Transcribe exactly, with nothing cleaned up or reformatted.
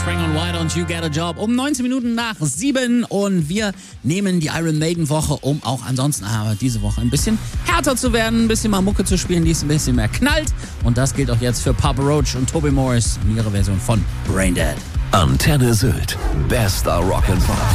Spring on White und You Get a Job um neunzehn Minuten nach sieben und wir nehmen die Iron Maiden Woche, um auch ansonsten aber diese Woche ein bisschen härter zu werden, ein bisschen mal Mucke zu spielen, die es ein bisschen mehr knallt und das gilt auch jetzt für Papa Roach und Toby Morris, ihre Version von Brain Dead. Antenne Sylt, bester Rock'n'Pop.